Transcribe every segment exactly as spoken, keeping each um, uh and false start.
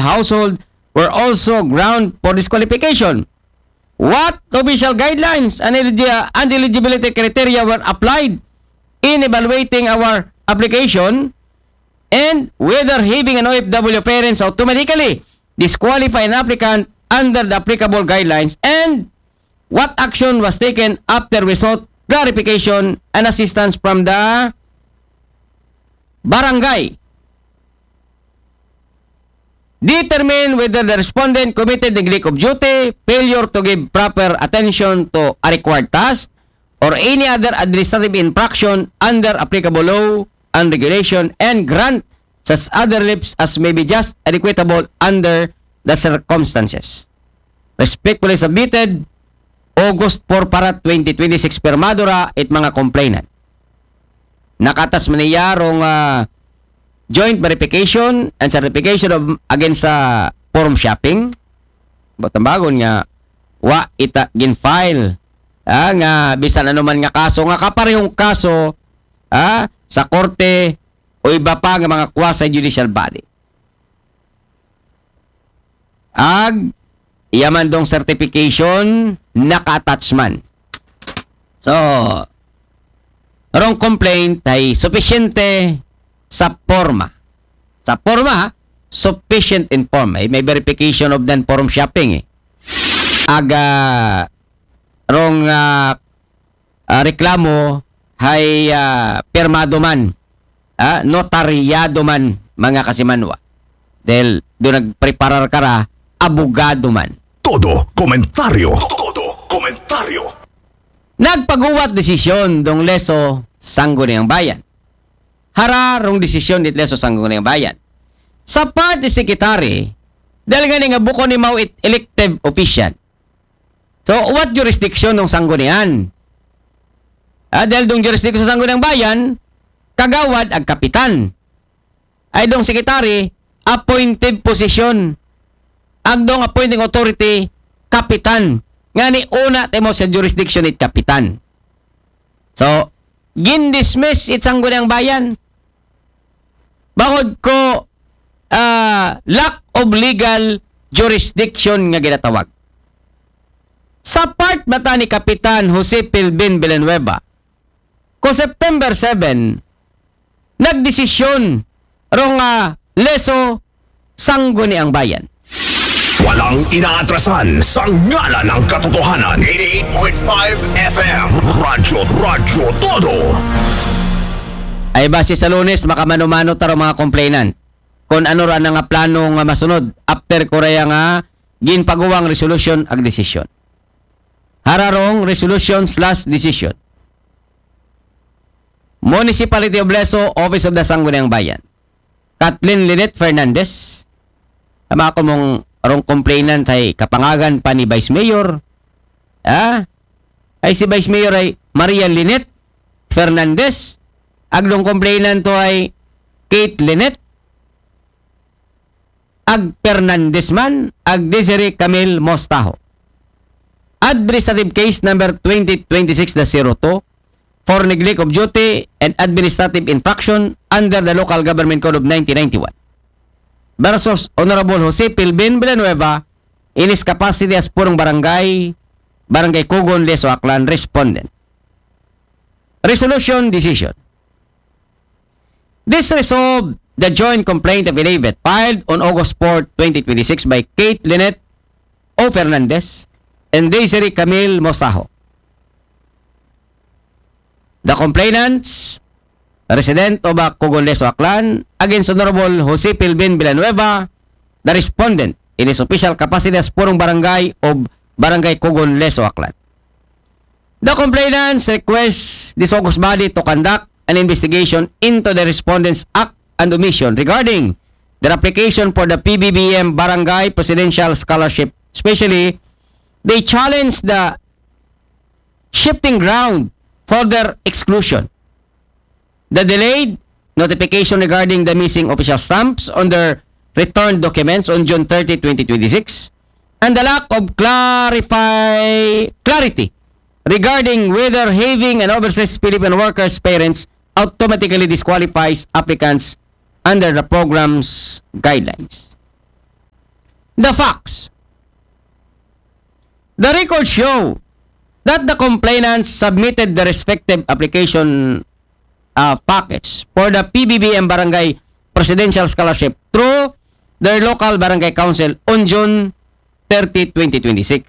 household were also ground for disqualification. What official guidelines and eligibility criteria were applied in evaluating our application, and whether having an O F W parents automatically disqualify an applicant under the applicable guidelines, and what action was taken after we sought clarification and assistance from the barangay. Determine whether the respondent committed neglect of duty, failure to give proper attention to a required task, or any other administrative infraction under applicable law and regulation, and grant such other reliefs as may be just and equitable under the circumstances. Respectfully submitted, August four para twenty twenty-six, Permadura it mga complainant. Nakatas man niya rong uh, joint verification and certification of against sa uh, forum shopping. Batambagon nga wa ita gin-file ah, nga bisan ano man nga kaso nga kaparehong kaso ah, sa korte o iba pa nga mga kuwasa judicial body. Ag yaman dong certification naka-attach man. So, rong complaint ay sufficiente sa forma. Sa forma, sufficient in form. Ay, may verification of then forum shopping eh. Aga rong uh, uh, reklamo ay uh, permado man. Uh, notaryado man mga kasimanwa. Dahil doon nagpreparar kara, abogado man. Todo komentaryo. Todo komentaryo. Nagpaguwat desisyon dong leso Sangguniang Bayan. Hararong desisyon dit leso Sangguniang Bayan. Sa party secretary, dahil nga nga buko ni Mau elective official. So, what jurisdiction ng Sanggunian? Ah, dahil dong jurisdiction sa Sangguniang Bayan, kagawad ag kapitan. Ay dong secretary, appointed position. Ag dong appointing authority, kapitan. Nga ni una temo sa jurisdiction it kapitan. So, gin-dismiss it Sangguniang Bayan. Bakod ko uh, lack of legal jurisdiction nga ginatawag. Sa part bata ni Kapitan Jose Pilbin Villanueva, ko September seventh, nagdesisyon rong uh, leso Sangguniang Bayan. Walang inaatrasan sa ngalan ng katotohanan. eighty-eight point five F M Radyo Radyo Todo. Ay base sa Lunes makamano-mano taro mga complainant. Kung ano ra nga plano nga masunod after korea nga ginpaguwang resolution ag desisyon. Hararong resolution slash decision. Municipality of Leso, Office of the Sangguniang Bayan. Kathleen Lynette Fernandez. Ama ko mong arong complainant ay kapangagan pa ni Vice Mayor. Ah, ay si Vice Mayor ay Maria Lynette Fernandez. Agdong complainant to ay Kate Lynette. Ag Fernandez man, ag Desiree Camille Mostajo. Administrative case number twenty twenty-six dash zero two for neglect of duty and administrative infraction under the Local Government Code of nineteen ninety-one. Versus Honorable Jose Pilbin Villanueva in his capacity as purong barangay, Barangay Kugon, Leso, Aklan, respondent. Resolution decision. This resolved the joint complaint affidavit filed on August fourth, twenty twenty-six by Kate Lynette O. Fernandez and Desiree Camille Mostajo. The complainants, resident of Kugon, Leso, Aklan, against Honorable Jose Pilbin Villanueva, the respondent in his official capacity as purong barangay of Barangay Kugon, Leso, Aklan. The complainants request this August body to conduct an investigation into the respondent's act and omission regarding their application for the P B B M Barangay Presidential Scholarship. Especially, they challenge the shifting ground for their exclusion, the delayed notification regarding the missing official stamps on their returned documents on June thirtieth, twenty twenty-six, and the lack of clarify clarity regarding whether having an overseas Philippine workers' parents automatically disqualifies applicants under the program's guidelines. The facts. The records show that the complainants submitted the respective application uh, package for the P B B M Barangay Presidential Scholarship through their local barangay council on June thirtieth, twenty twenty-six.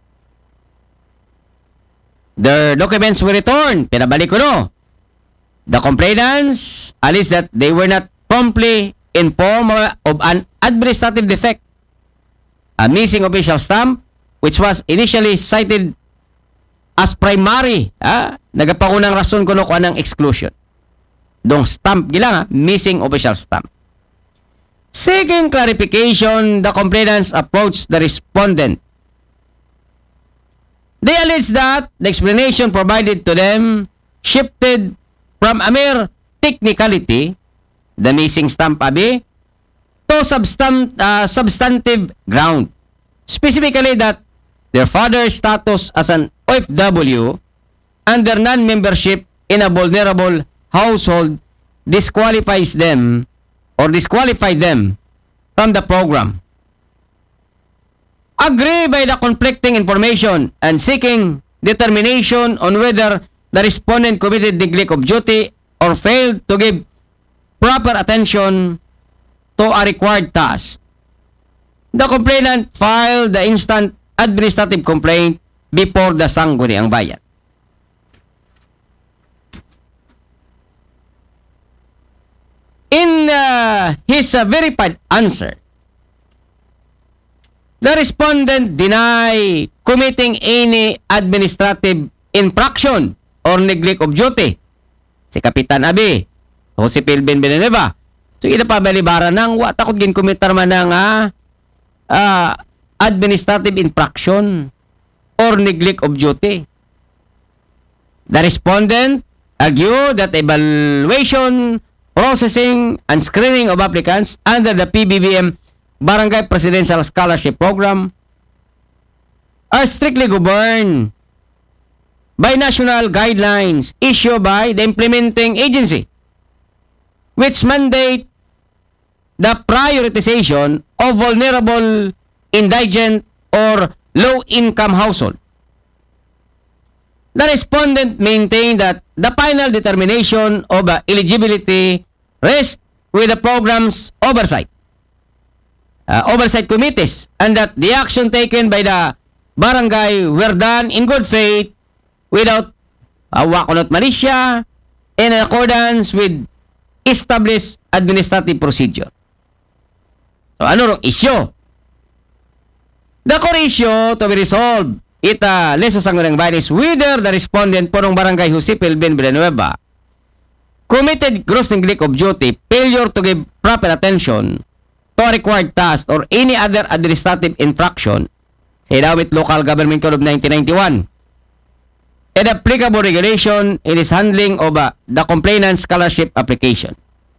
Their documents were returned. Pinabalik ko no. The complainants alleged that they were not promptly informed of an administrative defect, a missing official stamp, which was initially cited as primary. Ah, nagapakunang rason ko no ko anang exclusion. Dong stamp gila nga, missing official stamp. Seeking clarification, the complainants approached the respondent. They allege that the explanation provided to them shifted from a mere technicality, the missing stamp abi, to substan- uh, substantive ground. Specifically that their father's status as an O F W and their non-membership in a vulnerable household disqualifies them or disqualified them from the program. Agree by the conflicting information and seeking determination on whether the respondent committed neglect of duty or failed to give proper attention to a required task. The complainant filed the instant administrative complaint before the Sangguniang Bayan. In uh, his uh, verified answer, the respondent deny committing any administrative infraction or neglect of duty. Si Kapitan Abi, o si Pilben Villanueva. So, ina pa balibara ng wa takot gin kumitar man ng uh, uh, administrative infraction or neglect of duty. The respondent argue that evaluation, processing, and screening of applicants under the P B B M Barangay Presidential Scholarship Program are strictly governed by national guidelines issued by the implementing agency, which mandate the prioritization of vulnerable, indigent, or low-income household. The respondent maintained that the final determination of uh, eligibility rests with the program's oversight. Uh, oversight committees, and that the action taken by the barangay were done in good faith without uh, wakunot malisya in accordance with established administrative procedure. So ano rong issue? The core issue to be resolved ita leso Sangguniang Bayan is whether the respondent punong barangay Jose Pilben Villanueva committed gross neglect of duty, failure to give proper attention to a required task, or any other administrative infraction sa idawit Local Government Code of nineteen ninety-one and applicable regulation in his handling of uh, the complainant's scholarship application.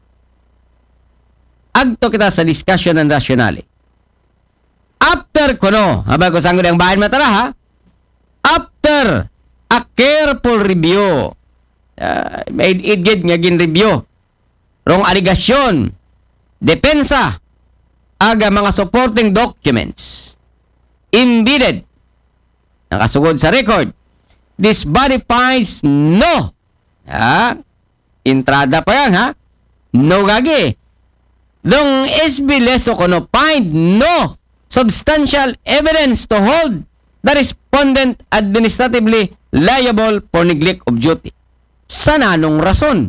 Agto kita sa discussion ng rationale. After kuno, habang ko Sangguniang Bayan matara ha, after a careful review, uh, made it good nga gin review, rong aligasyon, depensa, aga mga supporting documents embedded nakasugod sa record, this body finds no ha, entrada pa yan ha, no gagi dong S B leso kono find no substantial evidence to hold the respondent administratively liable for neglect of duty. Sa nanong rason?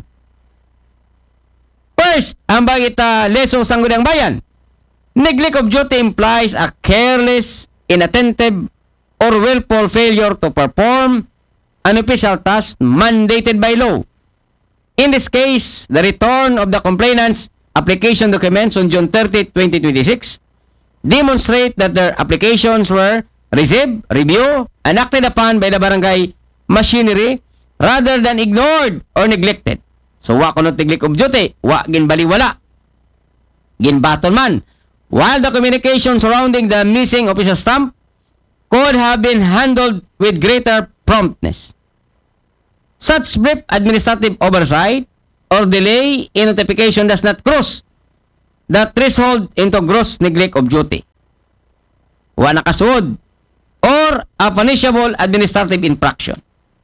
First, ang bagita leso Sangguniang Bayan, neglect of duty implies a careless, inattentive, or willful failure to perform an official task mandated by law. In this case, the return of the complainant's application documents on June thirtieth, twenty twenty-six demonstrate that their applications were received, reviewed, and acted upon by the barangay machinery rather than ignored or neglected. So, wa kunot neglect of duty, wa ginbaliwala, ginbaton man. While the communication surrounding the missing official stamp could have been handled with greater promptness. Such brief administrative oversight or delay in notification does not cross the threshold into gross neglect of duty. wa nakasuod, or a punishable administrative infraction.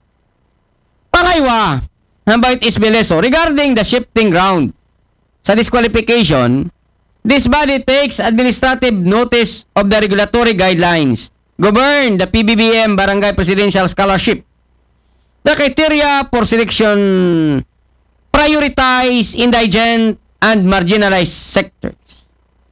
Pangaywa, hambait is Beleso, regarding the shifting ground sa disqualification, this body takes administrative notice of the regulatory guidelines govern the P B B M Barangay Presidential Scholarship. The criteria for selection prioritize indigent and marginalized sectors.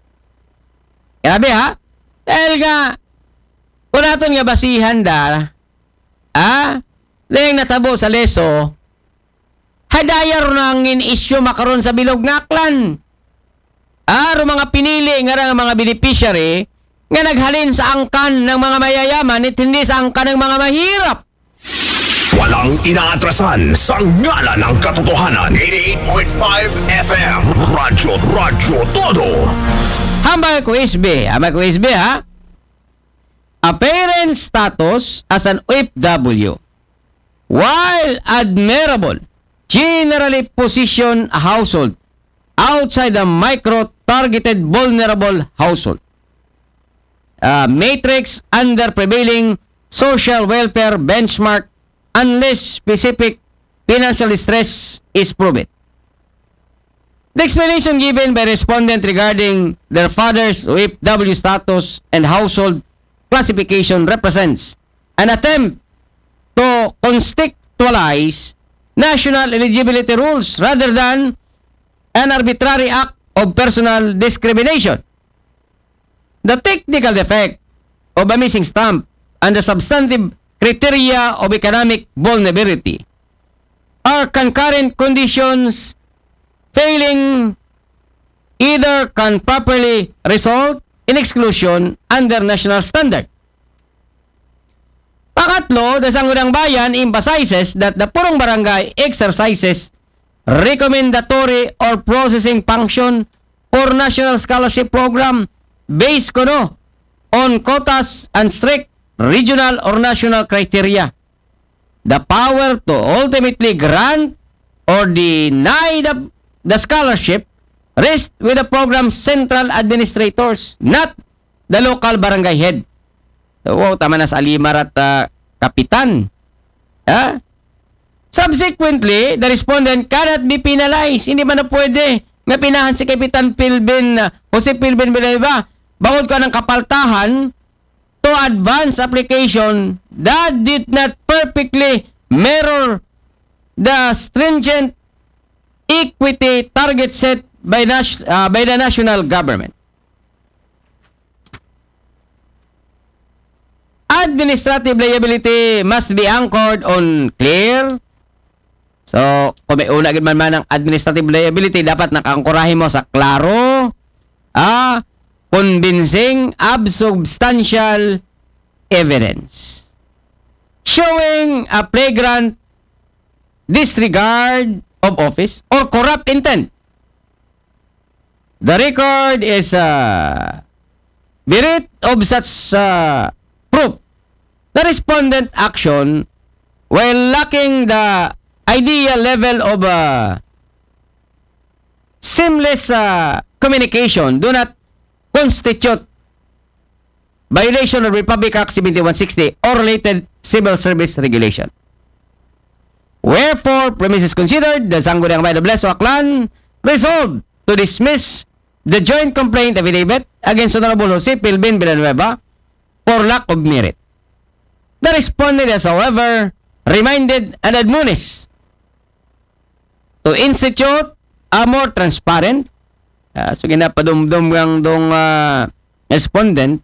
Grabe ha? Dahil nga, kung natin nga basihan da, ah, dahil natabo sa leso, hadayar nang in-issue makaroon sa bilog ngaklan. Aro mga pinili nga nga mga beneficiary nga naghalin sa angkan ng mga mayayaman at hindi sa angkan ng mga mahirap. Walang inaatrasan sa ngalan ng katotohanan. eighty-eight point five F M Radyo, Radyo Todo. Hambal ko S B, hambal ko S B ha. A parent status as an O F W, while admirable, generally position a household outside the micro-targeted vulnerable household. Uh, matrix under prevailing social welfare benchmark unless specific financial distress is proven. The explanation given by respondent regarding their father's O F W status and household classification represents an attempt to contextualize national eligibility rules rather than an arbitrary act of personal discrimination. The technical defect of a missing stamp and the substantive criteria of economic vulnerability are concurrent conditions failing either can properly result in exclusion under national standard. Pangatlo, the Sangguniang Bayan emphasizes that the Purong Barangay exercises recommendatory or processing function for national scholarship program based kono on quotas and strict regional or national criteria. The power to ultimately grant or deny the, the scholarship rests with the program's central administrators, not the local barangay head. So, wow, tama na sa alimar at uh, kapitan. Ha? Subsequently, the respondent cannot be penalized. Hindi man na pwede. Nga pinahan si Kapitan Pilben, uh, Jose Pilben Villanueva, bawod ka ng kapaltahan to advance application that did not perfectly mirror the stringent equity target set by, nas- uh, by the national government. Administrative liability must be anchored on clear. So, kung may una man man ang administrative liability, dapat nakaangkurahin mo sa klaro, ah, convincing, substantial evidence showing a flagrant disregard of office or corrupt intent. The record is uh, bereft of such uh, proof. The respondent action, while lacking the ideal level of uh, seamless uh, communication, do not constitute violation of Republic Act seventy-one sixty or related civil service regulation. Wherefore, premises considered, the Sangguniang Bayan of Leso Aklan resolved to dismiss the joint complaint affidavit against Honorable Jose Pilben Villanueva for lack of merit. The respondent is, however, reminded and admonished to institute a more transparent, uh, so ginapadumdum ng dong uh, respondent,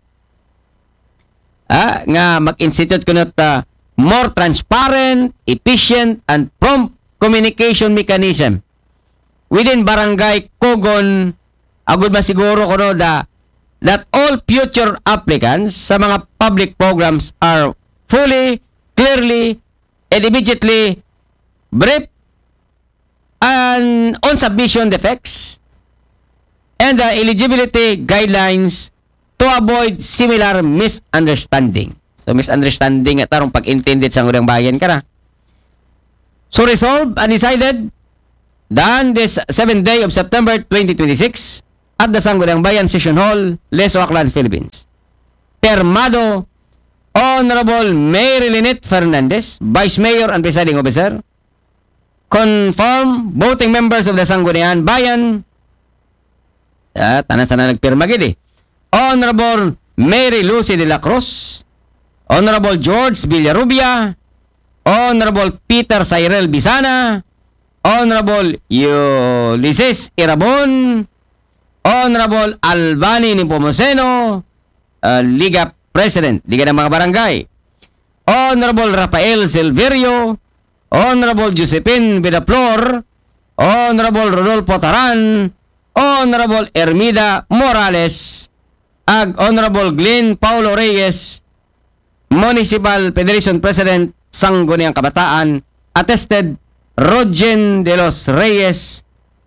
uh, nga mag-institute ko na uh, more transparent, efficient, and prompt communication mechanism within barangay Kogon. Agud masiguro ko no da, that all future applicants sa mga public programs are fully, clearly, and immediately briefed and on submission defects and the eligibility guidelines to avoid similar misunderstanding. So, misunderstanding at tarong pag-intended sa Sangguniang Bayan ka na. So, resolved and decided done this seventh day of September twenty twenty-six at the Sangguniang Bayan Session Hall, Leso, Aklan, Philippines. Permado, Honorable Mary Lynette Fernandez, Vice Mayor and Presiding Officer. Confirm, voting members of the Sangguniang Bayan. Ah, tanan sana nagpirma gid eh. Honorable Mary Lucy de la Cruz, Honorable George Villarrubia, Honorable Peter Cyril Bisana, Honorable Ulysses Irabon, Honorable Albani Nepomuceno, uh, Liga President, Liga ng mga Barangay, Honorable Rafael Silverio, Honorable Josephine Vidaplor, Honorable Rodolfo Taran, Honorable Ermida Morales, ag Honorable Glenn Paulo Reyes, Municipal Federation President Sangguniang Kabataan, attested Rogen de los Reyes,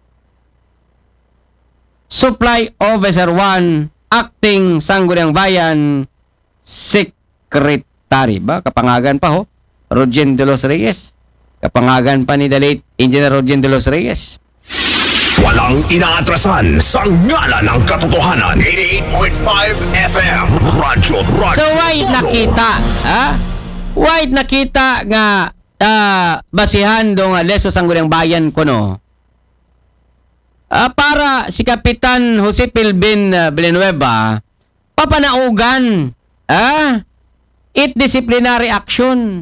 Supply Officer one, Acting Sangguniang Bayan Secretary. Ba? Kapangagan pa ho. Rogen de los Reyes. Kapangagan pa ni the late Engineer Rogen de los Reyes. Walang inaatrasan sa ngalan ng katotohanan. eighty-eight point five F M. Radyo, radyo. So, why nakita? Ha? Why nakita nga uh, basihan do nga leso Sangguniang Bayan ko no? Uh, para si Kapitan Jose Pilbin uh, Villanueva papanaugan ah it disciplinary action.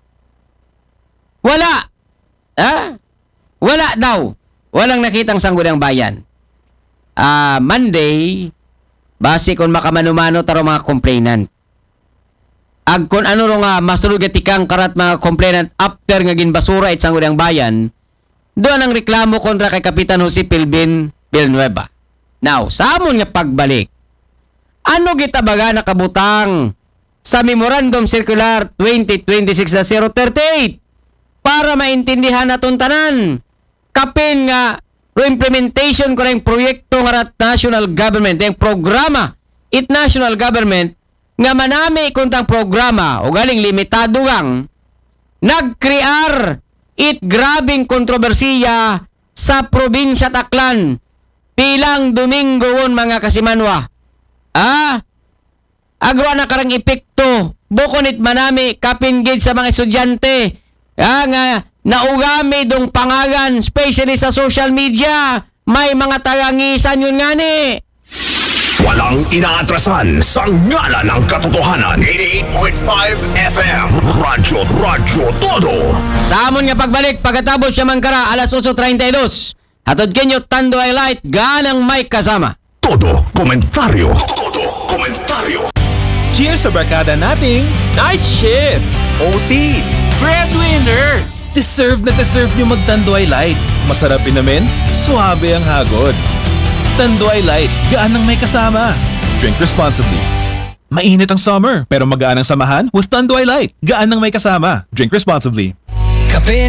Wala. Ah? Wala daw. Walang nakitang Sangguniang Bayan. Ah, Monday, base kung makamanumano taro mga complainant. Ag kung ano ro nga masulog tikang karat mga complainant after nga ginbasura it Sangguniang Bayan, doon ang reklamo kontra kay Kapitan Jose Pilbin Villanueva. Now, sa amon nga pagbalik, ano gitabaga nakabutang sa Memorandum Circular twenty twenty-six dash zero thirty-eight para maintindihan naton tanan kapin nga ro implementation ko ng proyekto nga national government, yung programa it national government nga manami kuntang programa o galing limitado gang nagkrear it grabing kontrobersiya sa probinsya Taclan pilang Domingo won mga kasimanwa. Ah, agwa na karang epekto bukonit manami kapingid sa mga estudyante ah, nga naugami dong pangagan especially sa social media may mga tagangisan yun nga ni. Walang inaatrasan sa ngalan ng katotohanan. eighty-eight point five F M. Radyo, radyo, todo. Sa amon nga pagbalik pagkatapos siya mangkara alas eight thirty-two hatod kenyo Tando Highlight ganang may kasama. Todo komentaryo. Todo komentaryo. Cheers sa barkada nating Night Shift, O T, Breadwinner. Deserve na deserve nyo mag-Tanduay Light. Masarap inamin, suabe ang hagod. Tanduay Light, gaan ng may kasama. Drink responsibly. Mainit ang summer, pero magaan ang samahan with Tanduay Light. Gaan ng may kasama. Drink responsibly. Kape